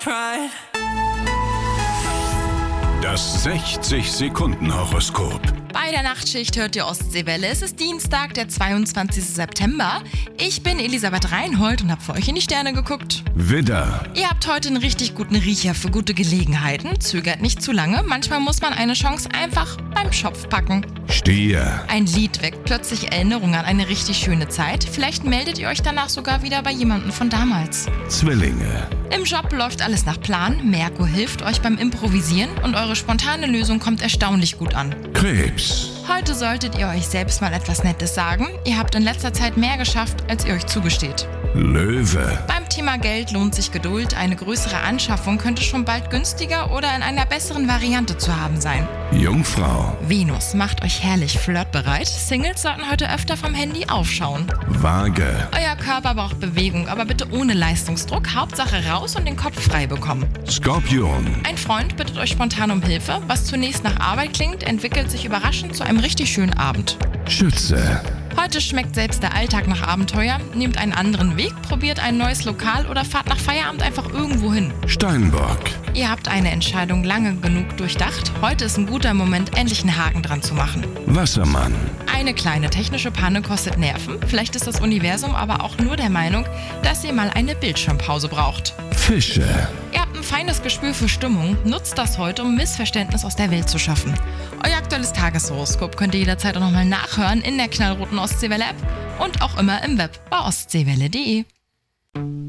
Das 60-Sekunden-Horoskop. Bei der Nachtschicht hört ihr Ostseewelle. Es ist Dienstag, der 22. September. Ich bin Elisabeth Reinhold und habe für euch in die Sterne geguckt. Widder, Ihr habt heute einen richtig guten Riecher für gute Gelegenheiten. Zögert nicht zu lange. Manchmal muss man eine Chance einfach beim Schopf packen. Stier, Ein Lied weckt plötzlich Erinnerungen an eine richtig schöne Zeit. Vielleicht meldet ihr euch danach sogar wieder bei jemandem von damals. Zwillinge, Im Job läuft alles nach Plan. Merkur hilft euch beim Improvisieren und eure spontane Lösung kommt erstaunlich gut an. Krebs, Heute solltet ihr euch selbst mal etwas Nettes sagen. Ihr habt in letzter Zeit mehr geschafft, als ihr euch zugesteht. Löwe, Beim Thema Geld lohnt sich Geduld. Eine größere Anschaffung könnte schon bald günstiger oder in einer besseren Variante zu haben sein. Jungfrau, Venus macht euch herrlich flirtbereit. Singles sollten heute öfter vom Handy aufschauen. Waage, Euer Körper braucht Bewegung, aber bitte ohne Leistungsdruck. Hauptsache raus und den Kopf frei bekommen. Skorpion, Ein Freund bittet euch spontan um Hilfe. Was zunächst nach Arbeit klingt, entwickelt sich überraschend zu einem richtig schönen Abend. Schütze, Heute schmeckt selbst der Alltag nach Abenteuer. Nehmt einen anderen Weg, probiert ein neues Lokal oder fahrt nach Feierabend einfach irgendwo hin. Steinbock, Ihr habt eine Entscheidung lange genug durchdacht. Heute ist ein guter Moment, endlich einen Haken dran zu machen. Wassermann, Eine kleine technische Panne kostet Nerven. Vielleicht ist das Universum aber auch nur der Meinung, dass ihr mal eine Bildschirmpause braucht. Fische, Ihr habt ein feines Gespür für Stimmung. Nutzt das heute, um Missverständnis aus der Welt zu schaffen. Euer aktuelles Tageshoroskop könnt ihr jederzeit auch nochmal nachhören in der knallroten Ostseewelle-App und auch immer im Web bei ostseewelle.de.